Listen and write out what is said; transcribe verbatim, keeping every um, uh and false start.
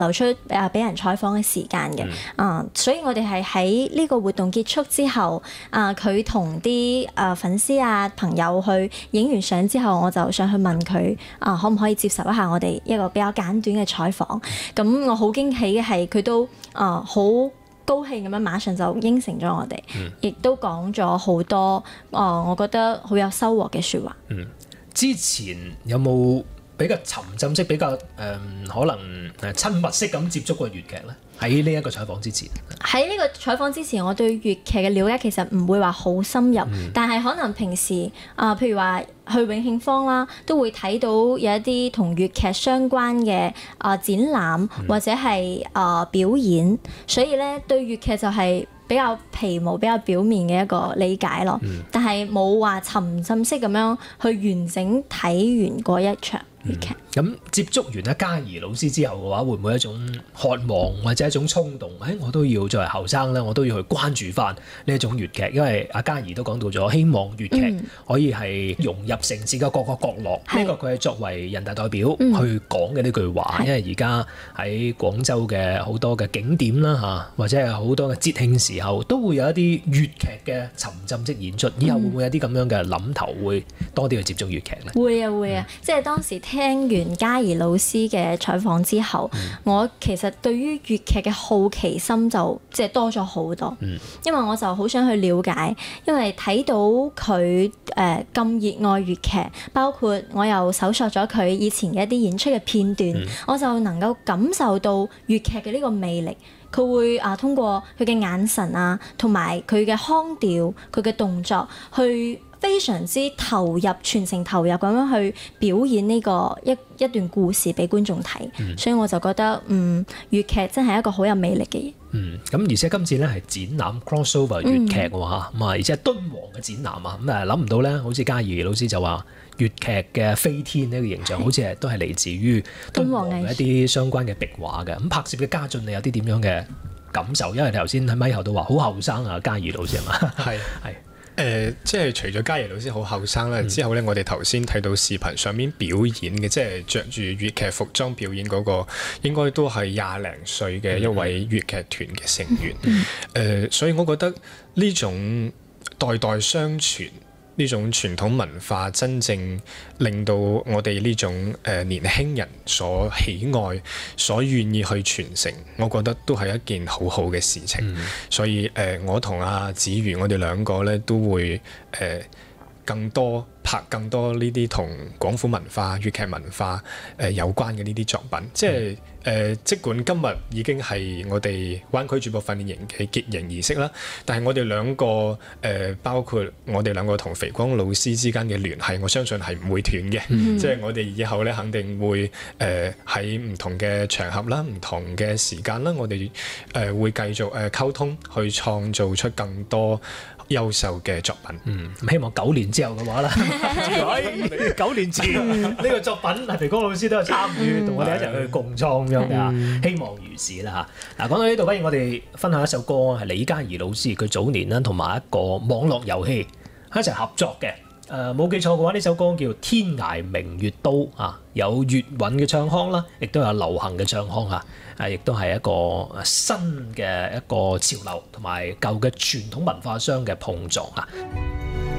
留出誒俾人採訪嘅時間嘅。啊、嗯，所以我哋係喺呢個活動結束之後，啊佢同啲誒粉絲啊朋友去影完相之後，我就上去問佢啊可唔可以接受一下我哋一個比較簡短嘅採訪。咁我好驚喜嘅係佢都啊好高興咁樣馬上就應承咗我哋，亦、嗯、都講咗好多啊我覺得好有收穫嘅説話。 嗯，之前有冇比較沉浸式、比較誒、呃、可能誒親密式咁接觸過粵劇咧？喺呢一個採訪之前， 喺呢個採訪之前，我對粵劇嘅了解其實唔會話好深入，嗯、但係可能平時啊、呃，譬如話去永慶坊啦，都會睇到有一啲同粵劇相關嘅啊、呃、展覽或者係啊、呃、表演，所以咧對粵劇就係比較皮毛、比較表面嘅一個理解咯。嗯、但係冇話沉浸式咁樣去完整睇完嗰一場粵劇。 咁、嗯、接觸完阿嘉儀老師之後嘅話，會唔會一種渴望或者一種衝動？誒、哎，我都要作為後生咧，我都要去關注翻呢一種粵劇，因為阿嘉儀都講到咗，希望粵劇可以係融入城市嘅各個角落。呢、嗯、個佢係作為人大代表去講嘅呢句話，嗯、因為而家喺廣州嘅好多嘅景點啦嚇，或者係好多嘅節慶時候，都會有一啲粵劇嘅沉浸式演出。以後會唔會有啲咁樣嘅諗頭，會多啲去接觸粵劇咧？ 會啊會啊，嗯、即係當時聽完嘉儀老師嘅採訪之後，嗯、我其實對於粵劇嘅好奇心就即係多咗好多，嗯、因為我就好想去了解，因為睇到佢誒咁熱愛粵劇，包括我又搜索咗佢以前嘅一啲演出嘅片段，嗯、我就能夠感受到粵劇嘅呢個魅力。佢會啊通過佢嘅眼神啊，同埋佢嘅腔調、佢嘅動作去非常之投入、全程投入咁樣去表演呢個一一段故事俾觀眾睇，嗯、所以我就覺得嗯粵劇真係一個好有魅力嘅嘢。 嗯，咁而且今次咧係展覽 crossover 粵劇喎嚇，咁啊、嗯、而且係敦煌嘅展覽啊，咁啊諗唔到咧，好似嘉儀老師就話粵劇嘅飛天呢個形象，好似係都係嚟自於敦煌嘅一啲相關嘅壁畫嘅。咁拍攝嘅家俊，你有啲點樣嘅感受？因為你頭先喺咪後都話好後生啊，嘉儀老師係嘛？係係。 誒、呃，即係除咗嘉儀老師好後生啦，嗯、之後咧，我哋頭先睇到視頻上面表演嘅，即係着住粵劇服裝表演嗰、那個，應該都係廿零歲嘅一位粵劇團嘅成員。誒、嗯呃，所以我覺得呢種代代相傳，呢種傳統文化真正令到我哋呢種誒、呃、年輕人所喜愛、所願意去傳承，我覺得都係一件好好嘅事情。嗯、所以誒、呃，我同阿子瑜，我哋兩個咧都會誒、呃、更多拍更多呢啲同廣府文化、粵劇文化誒、呃、有關嘅呢啲作品。即係誒、呃，即管今日已經係我哋灣區主播訓練營嘅結營儀式啦，但係我哋兩個誒、呃，包括我哋兩個同肥光老師之間嘅聯繫，我相信係唔會斷嘅。嗯、即係我哋以後咧，肯定會誒喺唔同嘅場合啦、唔同嘅時間啦，我哋誒、呃、會繼續誒溝通，去創造出更多優秀嘅作品。 嗯，希望九年之後嘅話啦，九年前呢個作品，肥光老師都有參與，同我哋一齊去共創咁樣嘅，嗯、希望如是啦嚇。嗱，講到呢度，不如我哋分享一首歌，係李嘉儀老師佢早年啦，同埋一個網絡遊戲一齊合作嘅。誒、呃，冇記錯嘅話，呢首歌叫《天涯明月刀》啊，有粵韻嘅唱腔啦，亦都有流行嘅唱腔嚇。誒，亦都係一個新嘅一個潮流，同埋舊嘅傳統文化相嘅碰撞啊！